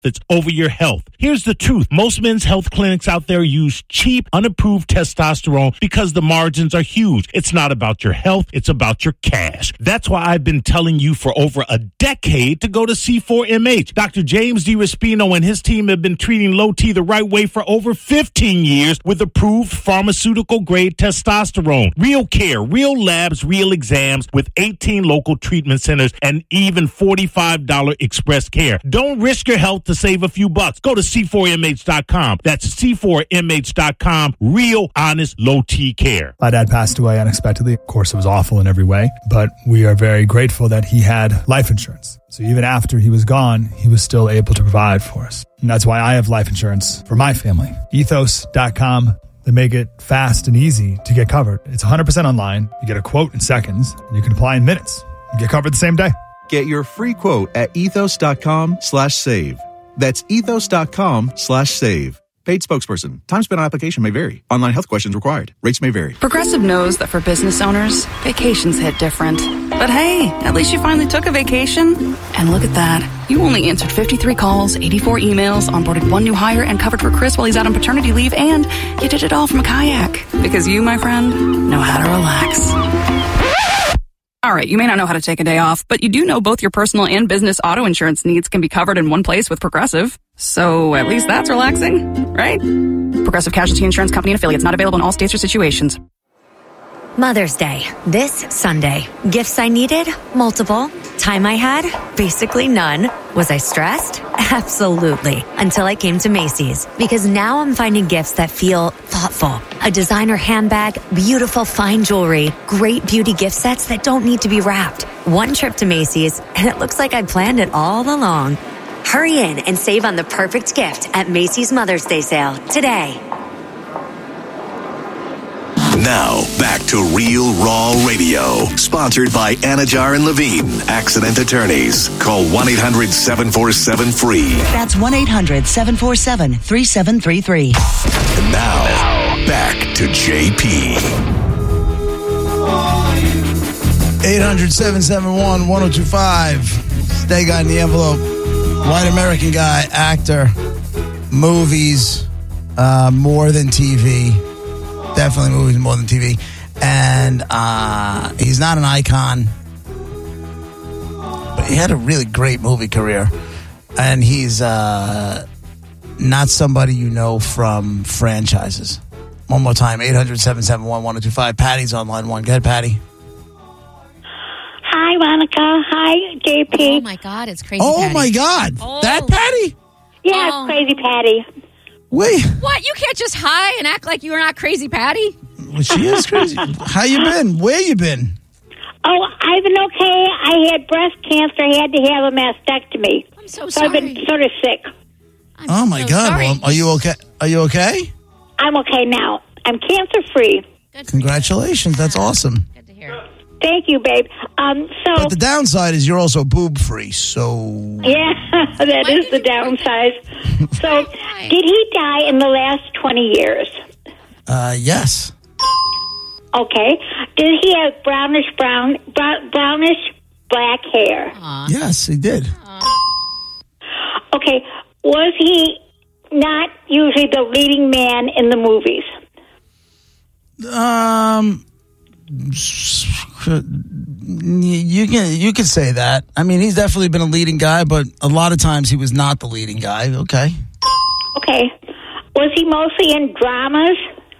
that's over your health. Here's the truth. Most men's health clinics out there use cheap, unapproved testosterone because the margins are huge. It's not about your health. It's about your cash. That's why I've been telling you for over a decade to go to C4MH. Dr. James D. Raspino and his team have been treating low T the right way for over 15 years with approved pharmaceutical-grade testosterone. Real care, real labs, real exams with 18 local treatment centers and even $45 express care. Don't risk your health to save a few bucks. Go to C4MH.com. That's C4MH.com. Real, honest, low T care. My dad passed away unexpectedly. Of course, it was awful in every way, but we are very grateful that he had life insurance. So even after he was gone, he was still able to provide for us. And that's why I have life insurance for my family. Ethos.com. They make it fast and easy to get covered. It's 100% online. You get a quote in seconds, and you can apply in minutes. You get covered the same day. Get your free quote at ethos.com/save. That's ethos.com/save. Paid spokesperson. Time spent on application may vary. Online health questions required. Rates may vary. Progressive knows that for business owners, vacations hit different. But hey, at least you finally took a vacation. And look at that. You only answered 53 calls, 84 emails, onboarded one new hire, and covered for Chris while he's out on paternity leave, and you did it all from a kayak. Because you, my friend, know how to relax. All right, you may not know how to take a day off, but you do know both your personal and business auto insurance needs can be covered in one place with Progressive. So at least that's relaxing, right? Progressive Casualty Insurance Company and affiliates, not available in all states or situations. Mother's Day, this Sunday. Gifts I needed? Multiple. Time I had? Basically none. Was I stressed? Absolutely. Until I came to Macy's. Because now I'm finding gifts that feel thoughtful. A designer handbag, beautiful fine jewelry, great beauty gift sets that don't need to be wrapped. One trip to Macy's, and it looks like I planned it all along. Hurry in and save on the perfect gift at Macy's Mother's Day sale today. Now, back to Real Raw Radio, sponsored by Anajar and Levine, accident attorneys. Call 1-800-747-FREE. That's 1-800-747-3733. And now, back to JP. 800-771-1025. Stay guy in the envelope. White American guy, actor, movies, more than TV. Definitely movies more than TV. And he's not an icon, but he had a really great movie career. And he's not somebody you know from franchises. One more time, 800-771-1025. Patty's on line one. Go ahead, Patty. Hi, Monica. Hi, JP. Oh, my God. It's Crazy Patty. Oh, my God. Oh. That Patty? Yeah, it's Crazy Patty. Wait. What? You can't just hi and act like you're not Crazy Patty? Well, she is crazy. How you been? Where you been? Oh, I've been okay. I had breast cancer. I had to have a mastectomy. I'm so So sorry. I've been sort of sick. Oh, my God. sorry. Well, are you okay? Are you okay? I'm okay now. I'm cancer-free. Congratulations. That's awesome. Good to hear. Thank you, babe. But the downside is you're also boob-free, so... Yeah, that is the downside. So, did he die in the last 20 years? Yes. Okay. Did he have brownish black hair? Yes, he did. Okay. Was he not usually the leading man in the movies? You can say that. I mean, he's definitely been a leading guy, but a lot of times he was not the leading guy. Okay. Okay. Was he mostly in dramas?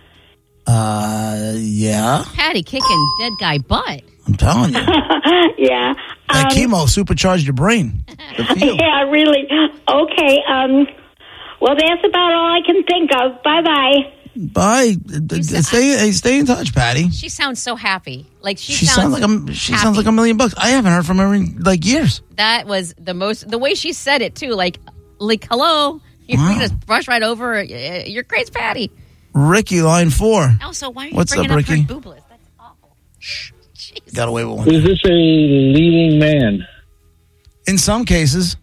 Yeah. Patty kicking dead guy butt. I'm telling you. Yeah. That chemo supercharged your brain. Good for you. Yeah, really. Okay. Well, that's about all I can think of. Bye-bye. Bye. Stay in touch, Patty. She sounds so happy. Like She sounds like $1 million. I haven't heard from her in like years. That was the way she said it too. Like hello, you're just brush right over. You're Crazy Patty. Ricky, line 4. Also, why are you What's bringing up, up her Ricky? boobless? That's awful. Shh. Got away with one. Is this a leading man? In some cases.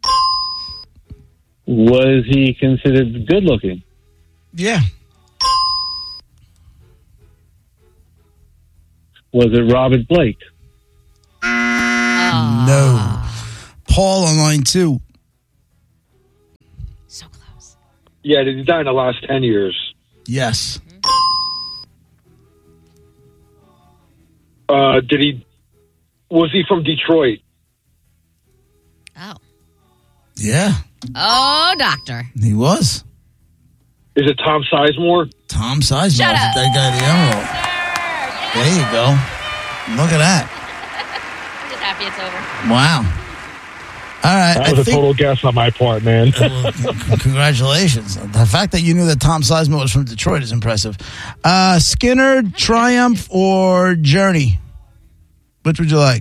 Was he considered good looking? Yeah. Was it Robert Blake? No. Paul on line 2. So close. Yeah, did he die in the last 10 years? Yes. Was he from Detroit? Oh. Yeah. Oh, doctor. He was. Is it Tom Sizemore? Tom Sizemore. Shut up. That guy, the envelope. There you go. Look at that. I'm just happy it's over. Wow. All right. That was a total guess on my part, man. Well, congratulations. The fact that you knew that Tom Sizemore was from Detroit is impressive. Skinner, Triumph, or Journey? Which would you like?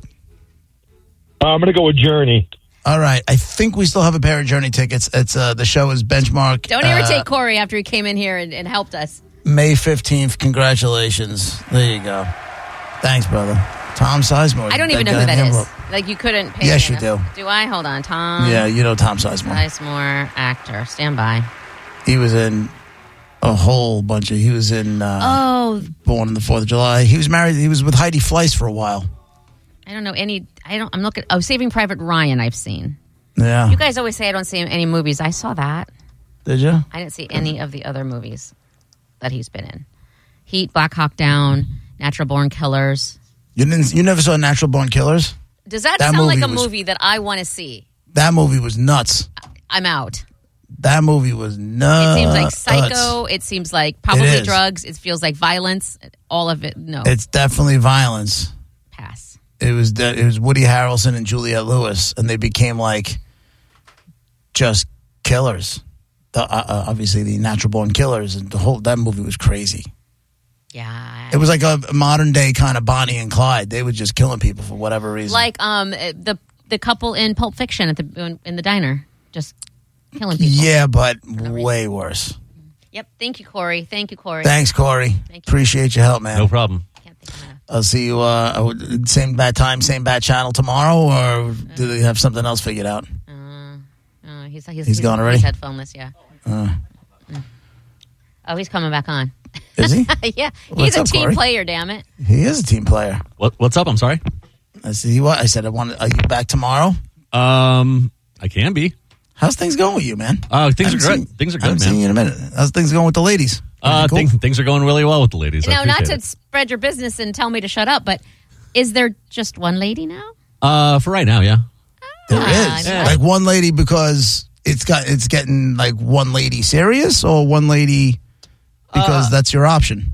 I'm going to go with Journey. All right. I think we still have a pair of Journey tickets. It's the show is Benchmark. Don't irritate Corey after he came in here and helped us. May 15th. Congratulations. There you go. Thanks, brother. Tom Sizemore. I don't even know who that is. Like, you couldn't pay Yes, me you enough. do. Do I? Hold on. Tom. Yeah, you know Tom Sizemore. Sizemore, actor. Stand by. He was in a whole bunch of... He was in Born on the 4th of July. He was married... He was with Heidi Fleiss for a while. I don't know any... I'm looking... Oh, Saving Private Ryan I've seen. Yeah. You guys always say I don't see any movies. I saw that. Did you? I didn't see any of the other movies that he's been in. Heat, Black Hawk Down, Natural Born Killers. You never saw Natural Born Killers? Does that sound like a movie that I want to see? That movie was nuts. I'm out. That movie was nuts. It seems like Psycho. It seems like probably drugs. It feels like violence. All of it. No. It's definitely violence. Pass. It was Woody Harrelson and Juliette Lewis, and they became like just killers. Obviously, the Natural Born Killers, and that movie was crazy. Yeah. It was like a modern day kind of Bonnie and Clyde. They were just killing people for whatever reason. Like the couple in Pulp Fiction in the diner, just killing people. Yeah, but way worse. Yep. Thank you, Corey. Thanks, Corey. Appreciate your help, man. No problem. I'll see you same bad time, same bad channel tomorrow, or do they have something else figured out? He's gone already? He's headphoneless, yeah. Oh, he's coming back on. Is he? Yeah. What's He's a up, team Corey? player, damn it. He is a team player. What's up? I'm sorry. I see what I said. Are you back tomorrow? I can be. How's things going with you, man? Things are good. Things are I haven't good, man. seen you in a minute. How's things going with the ladies? Cool? Things are going really well with the ladies. Now, I not appreciate to spread your business and tell me to shut up, but is there just one lady now? it. For right now, yeah. There is yeah. like one lady because it's getting like one lady serious, or one lady because that's your option.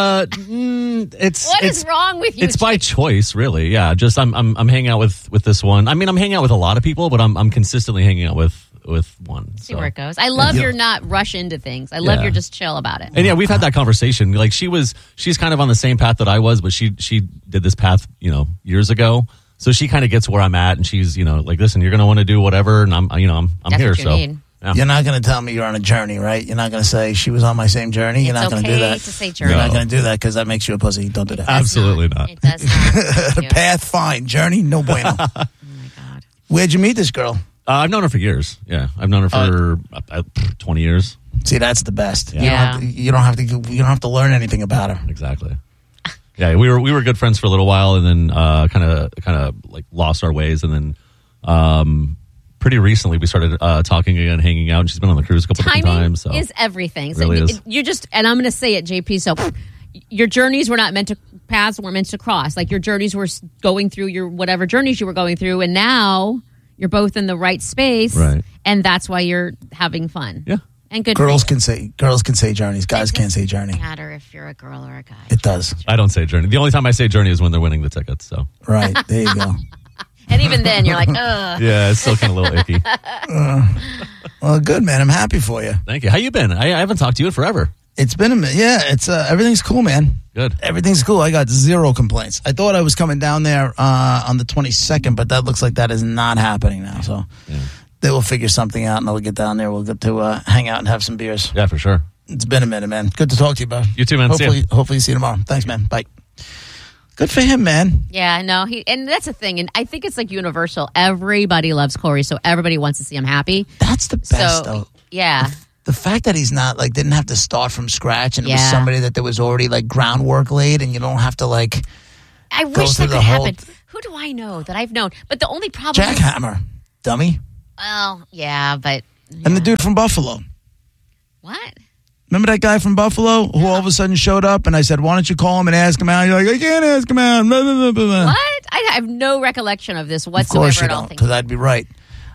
It's What is wrong with you? It's by choice, really. Yeah, just I'm hanging out with this one. I mean, I'm hanging out with a lot of people, but I'm consistently hanging out with one. See where it goes. I love you're not rush into things. I love you're just chill about it. And yeah, we've had that conversation. Like she's kind of on the same path that I was, but she did this path, years ago. So she kind of gets where I'm at, and she's, like, listen, you're going to want to do whatever, and I'm That's here. what you So need. yeah. You're not going to tell me you're on a journey, right? You're not going to say she was on my same journey. You're not going to do that. to say journey. You're not going to do that because that makes you a pussy. Don't do that. Absolutely not. It does not. Path, fine. Journey, no bueno. Oh my God. Where'd you meet this girl? I've known her for years. Yeah, I've known her for 20 years. See, that's the best. Yeah. You don't have to learn anything about her. Exactly. Yeah, we were good friends for a little while, and then kind of like lost our ways, and then pretty recently we started talking again, hanging out. And she's been on the cruise a couple different times. So is everything. So really is. you just, and I'm going to say it, JP. So your journeys were not meant to paths weren't meant to cross. Like your journeys were going through your whatever journeys you were going through, and now you're both in the right space, right? And that's why you're having fun. Yeah. And good. Girls can say journeys. Guys can't say journey. Doesn't matter if you're a girl or a guy. It does. I don't say journey. The only time I say journey is when they're winning the tickets. So right there you go. And even then, you're like, ugh. Yeah, it's still kind of a little icky. Well, good man. I'm happy for you. Thank you. How you been? I haven't talked to you in forever. It's been a minute. Yeah, it's everything's cool, man. Good. Everything's cool. I got zero complaints. I thought I was coming down there on the 22nd, but that looks like that is not happening now. So they will figure something out, and I'll get down there. We'll get to hang out and have some beers. Yeah, for sure. It's been a minute, man. Good to talk to you, bro. You too, man. Hopefully see you tomorrow. Thanks, man. Bye. Good for him, man. Yeah, no, and that's the thing, and I think it's like universal. Everybody loves Corey, so everybody wants to see him happy. That's the best, though. Yeah. The fact that he's not didn't have to start from scratch, and it was somebody that there was already groundwork laid, and you don't have to I wish that could happen. Who do I know that I've known? But the only problem Jack Hammer, dummy. Well, yeah, but And the dude from Buffalo. What? Remember that guy from Buffalo who all of a sudden showed up and I said, why don't you call him and ask him out? You're like, I can't ask him out. Blah, blah, blah, blah. What? I have no recollection of this whatsoever. Of course you I don't don't, think because I'd be right.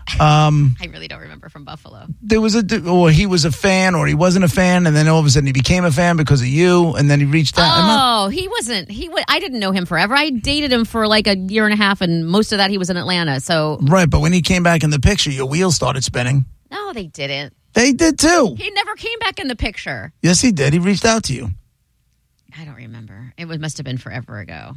I really don't remember from Buffalo. There was or he was a fan or he wasn't a fan, and then all of a sudden he became a fan because of you, and then he reached out. Oh, he wasn't. I didn't know him forever. I dated him for like a year and a half, and most of that he was in Atlanta. So right, but when he came back in the picture, your wheels started spinning. No, they didn't. They did too. He never came back in the picture. Yes, he did. He reached out to you. I don't remember. It must have been forever ago.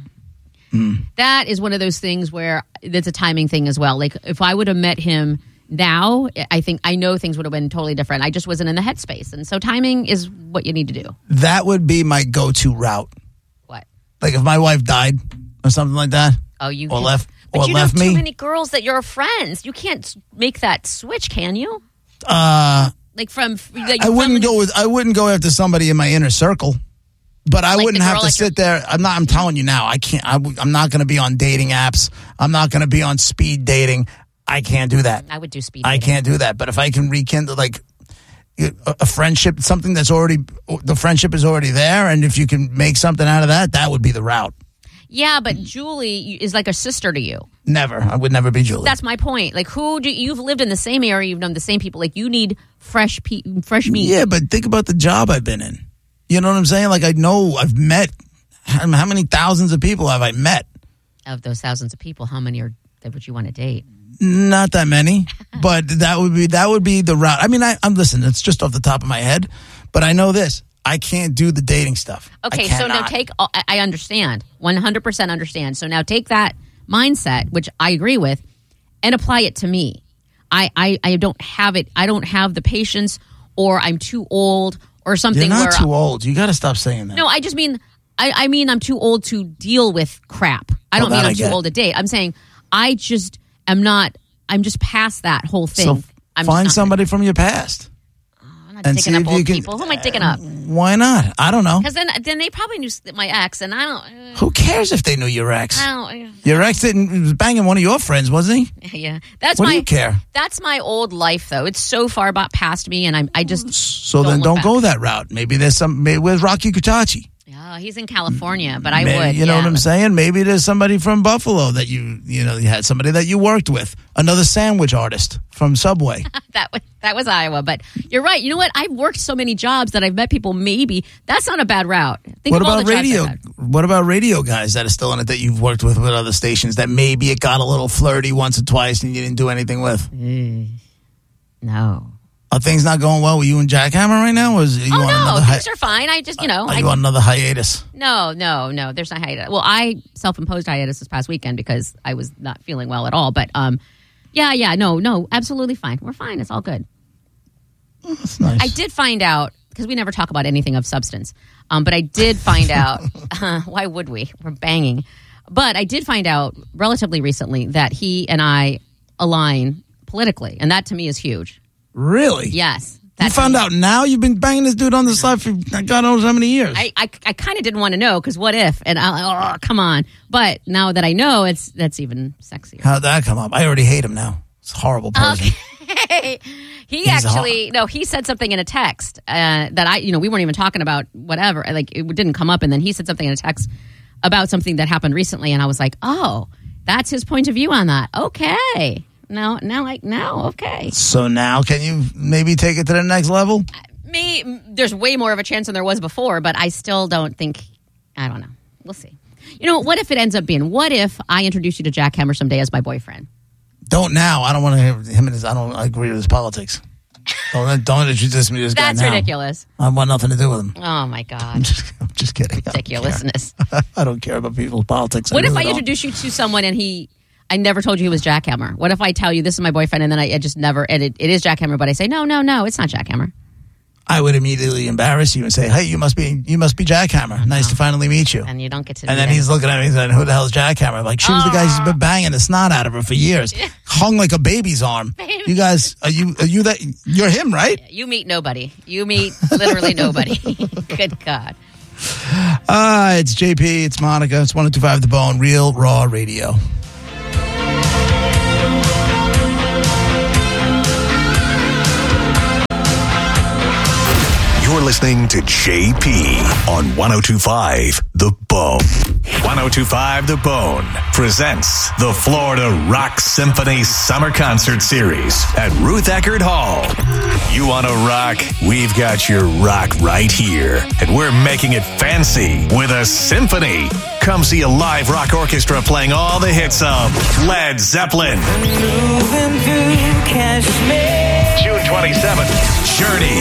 That is one of those things where it's a timing thing as well. Like if I would have met him now, I know things would have been totally different. I just wasn't in the headspace. And so timing is what you need to do. That would be my go-to route. What? Like if my wife died or something like that. Oh, you or left but or you left know me. Too many girls that you're friends. You can't make that switch, can you? Like from like I wouldn't go after somebody in my inner circle. But I wouldn't have to sit there. I'm telling you now. I can't. I'm not going to be on dating apps. I'm not going to be on speed dating. I can't do that. I would do speed dating. I can't do that. But if I can rekindle like a friendship, something that's already the friendship is already there, and if you can make something out of that, that would be the route. Yeah, but Julie is like a sister to you. Never. I would never be Julie. That's my point. Like, you've lived in the same area, you've known the same people. Like, you need fresh meat. Yeah, but think about the job I've been in. You know what I'm saying? Like, I know I've met, how many thousands of people have I met? Of those thousands of people, how many would you want to date? Not that many, but that would be the route. I mean, I'm listen, it's just off the top of my head, but I know this. I can't do the dating stuff. Okay, so now I understand, 100% understand. So now take that mindset, which I agree with, and apply it to me. I don't have it. I don't have the patience, or I'm too old, or something. You're not too old. You got to stop saying that. No, I just mean, I mean I'm too old to deal with crap. I don't mean I'm too old to date. I'm saying I just am not, I'm just past that whole thing. So find somebody from your past. I'm not digging up old people. Who am I digging up? Why not? I don't know. Because then they probably knew my ex, and I don't. Who cares if they knew your ex? I don't. Your ex was banging one of your friends, wasn't he? Yeah, what do you care? That's my old life, though. It's so far past me, and I just. So then don't go that route. Maybe there's where's Rocky Kutachi? Yeah, he's in California, but I would. You know what I'm saying? Maybe there's somebody from Buffalo that you had somebody that you worked with, another sandwich artist from Subway. that was Iowa, but you're right. You know what? I've worked so many jobs that I've met people. Maybe that's not a bad route. What about radio? What about radio guys that are still in it that you've worked with other stations that maybe it got a little flirty once or twice and you didn't do anything with? No. Are things not going well with you and Jackhammer right now? Or is you on another things are fine. I just, Are you on another hiatus? No. There's no hiatus. Well, I self-imposed hiatus this past weekend because I was not feeling well at all. But no, absolutely fine. We're fine. It's all good. Oh, that's nice. I did find out, because we never talk about anything of substance, but I did find out, why would we? We're banging. But I did find out relatively recently that he and I align politically, and that to me is huge. Really? Yes. You found out now? You've been banging this dude on the side for God knows how many years. I kind of didn't want to know, because what if? And come on. But now that I know, that's even sexier. How'd that come up? I already hate him now. It's a horrible person. Okay. He said something in a text that we weren't even talking about whatever. Like, it didn't come up, and then he said something in a text about something that happened recently, and I was like, oh, that's his point of view on that. Okay. Now, okay. So now, can you maybe take it to the next level? There's way more of a chance than there was before, but I still don't think. I don't know. We'll see. What if it ends up being? What if I introduce you to Jackhammer someday as my boyfriend? Don't now. I don't want to hear him and his. I don't agree with his politics. Don't introduce me to this guy now. That's ridiculous. I want nothing to do with him. Oh my God. I'm just kidding. Ridiculousness. I don't care about people's politics. What if I introduce you to someone and I never told you he was Jackhammer? What if I tell you this is my boyfriend and then I just never, and it is Jackhammer, but I say, no, it's not Jackhammer? I would immediately embarrass you and say, hey, you must be Jackhammer. Nice to finally meet you. And you don't get to. And then he's looking at me and saying, who the hell is Jackhammer? Like, she was the guy who's been banging the snot out of her for years. Hung like a baby's arm. You guys, are you that? You're him, right? You meet nobody. You meet literally nobody. Good God. It's JP, it's Monica, it's 102.5 The Bone, Real Raw Radio. listening to JP on 102.5 The Bone. 102.5 The Bone presents the Florida Rock Symphony Summer Concert Series at Ruth Eckerd Hall. You want to rock? We've got your rock right here. And we're making it fancy with a symphony. Come see a live rock orchestra playing all the hits of Led Zeppelin. June 27th, Journey.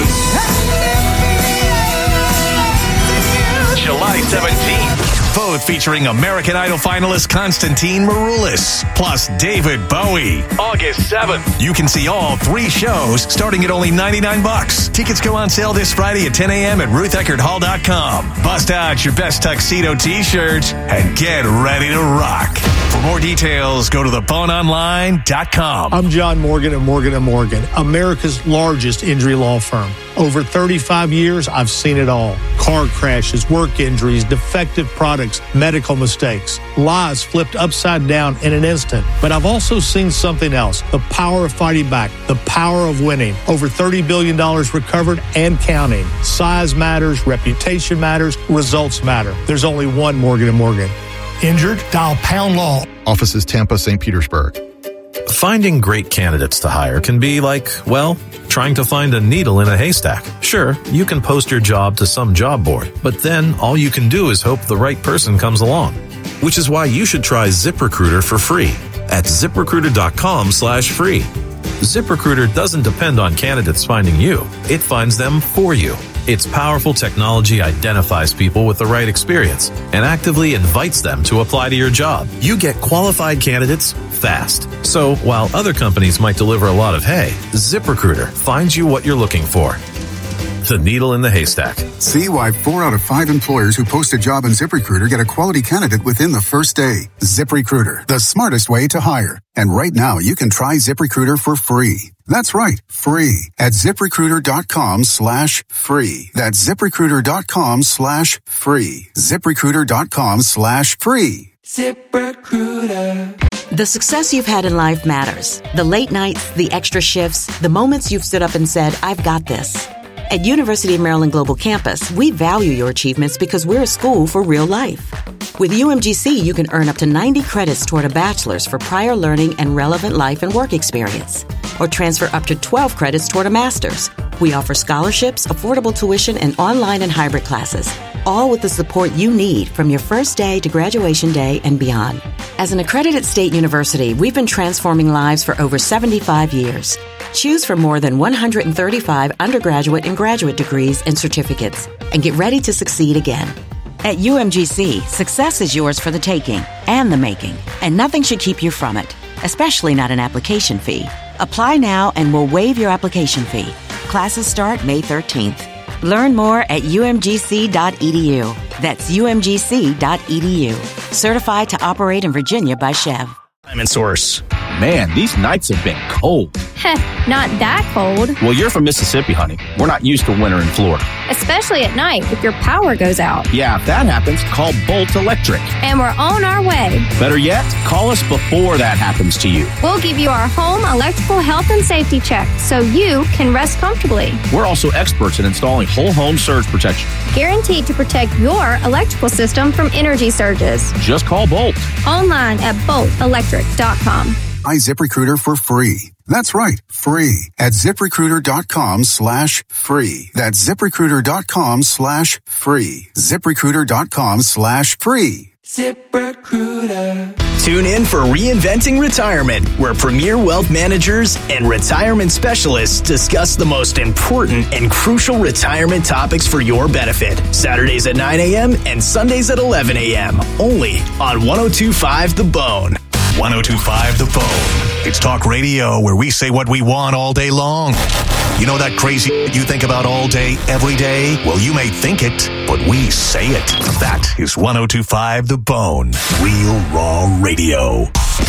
July 17th, both featuring American Idol finalist Konstantin Maroulis, plus David Bowie. August 7th, you can see all 3 shows starting at only $99. Tickets go on sale this Friday at 10 a.m. at RuthEckerdHall.com. Bust out your best tuxedo t-shirts and get ready to rock. For more details, go to theboneonline.com. I'm John Morgan of Morgan & Morgan, America's largest injury law firm. Over 35 years, I've seen it all. Car crashes, work injuries, defective products, medical mistakes, lives flipped upside down in an instant. But I've also seen something else, the power of fighting back, the power of winning. Over $30 billion recovered and counting. Size matters, reputation matters, results matter. There's only one Morgan & Morgan. Injured? Dial Pound Law. Offices Tampa, St. Petersburg. Finding great candidates to hire can be like, well, trying to find a needle in a haystack. Sure, you can post your job to some job board, but then all you can do is hope the right person comes along. Which is why you should try ZipRecruiter for free at ZipRecruiter.com/free. ZipRecruiter doesn't depend on candidates finding you. It finds them for you. Its powerful technology identifies people with the right experience and actively invites them to apply to your job. You get qualified candidates fast. So while other companies might deliver a lot of hay, ZipRecruiter finds you what you're looking for. The needle in the haystack. See why 4 out of 5 employers who post a job on ZipRecruiter get a quality candidate within the first day. ZipRecruiter, the smartest way to hire. And right now, you can try ZipRecruiter for free. That's right, free at ZipRecruiter.com/free. That's ZipRecruiter.com/free. ZipRecruiter.com/free. ZipRecruiter. The success you've had in life matters. The late nights, the extra shifts, the moments you've stood up and said, I've got this. At University of Maryland Global Campus, we value your achievements because we're a school for real life. With UMGC, you can earn up to 90 credits toward a bachelor's for prior learning and relevant life and work experience, or transfer up to 12 credits toward a master's. We offer scholarships, affordable tuition, and online and hybrid classes, all with the support you need from your first day to graduation day and beyond. As an accredited state university, we've been transforming lives for over 75 years. Choose from more than 135 undergraduate and graduate degrees and certificates, and get ready to succeed again. At UMGC, success is yours for the taking and the making, and nothing should keep you from it, especially not an application fee. Apply now and we'll waive your application fee. Classes start May 13th. Learn more at umgc.edu. That's umgc.edu. Certified to operate in Virginia by Chev. Diamond Source. Man, these nights have been cold. Heh, not that cold. Well, you're from Mississippi, honey. We're not used to winter in Florida. Especially at night if your power goes out. Yeah, if that happens, call Bolt Electric. And we're on our way. Better yet, call us before that happens to you. We'll give you our home electrical health and safety check so you can rest comfortably. We're also experts in installing whole home surge protection. Guaranteed to protect your electrical system from energy surges. Just call Bolt. Online at boltelectric.com. Try ZipRecruiter for free. That's right, free at ZipRecruiter.com/free. That's ZipRecruiter.com/free. ZipRecruiter.com/free. ZipRecruiter. Tune in for Reinventing Retirement, where premier wealth managers and retirement specialists discuss the most important and crucial retirement topics for your benefit. Saturdays at 9 a.m. and Sundays at 11 a.m. Only on 102.5 The Bone. 102.5 The Bone. It's talk radio where we say what we want all day long. You know that crazy you think about all day, every day? Well, you may think it, but we say it. That is 102.5 The Bone. Real Raw Radio.